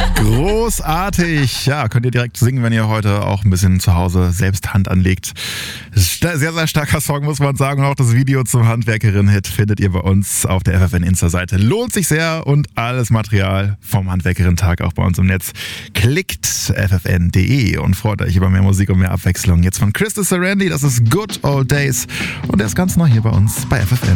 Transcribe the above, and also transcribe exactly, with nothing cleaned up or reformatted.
Großartig. Ja, könnt ihr direkt singen, wenn ihr heute auch ein bisschen zu Hause selbst Hand anlegt. Sehr, sehr starker Song, muss man sagen. Und auch das Video zum Handwerkerin-Hit findet ihr bei uns auf der F F N-Insta-Seite. Lohnt sich sehr und alles Material vom Handwerkerin-Tag auch bei uns im Netz. Klickt f f n punkt d e und freut euch über mehr Musik und mehr Abwechslung. Jetzt von Crystal Serenity, das ist Good Old Days und der ist ganz neu hier bei uns bei F F N.